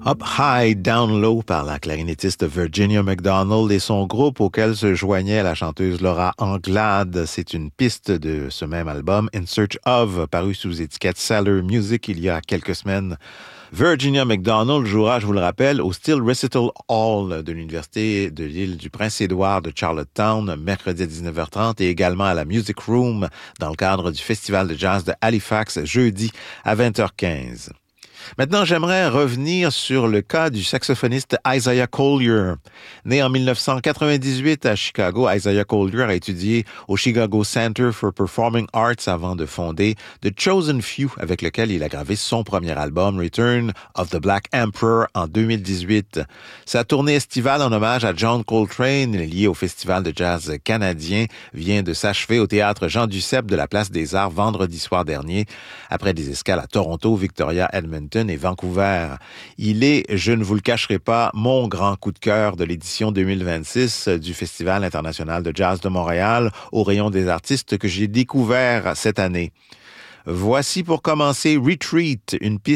Up High, Down Low par la clarinettiste Virginia McDonald et son groupe auquel se joignait la chanteuse Laura Anglade. C'est une piste de ce même album, In Search Of, paru sous étiquette Cellar Music il y a quelques semaines. Virginia McDonald jouera, je vous le rappelle, au Steel Recital Hall de l'Université de l'île du Prince-Édouard de Charlottetown, mercredi à 19h30, et également à la Music Room dans le cadre du Festival de jazz de Halifax, jeudi à 20h15. Maintenant, j'aimerais revenir sur le cas du saxophoniste Isaiah Collier. Né en 1998 à Chicago, Isaiah Collier a étudié au Chicago Center for Performing Arts avant de fonder The Chosen Few, avec lequel il a gravé son premier album, Return of the Black Emperor, en 2018. Sa tournée estivale en hommage à John Coltrane, liée au Festival de jazz canadien, vient de s'achever au théâtre Jean Duceppe de la Place des Arts vendredi soir dernier, après des escales à Toronto, Victoria, Edmonton et Vancouver. Il est, je ne vous le cacherai pas, mon grand coup de cœur de l'édition 2026 du Festival international de jazz de Montréal, au rayon des artistes que j'ai découverts cette année. Voici pour commencer Retreat, une piste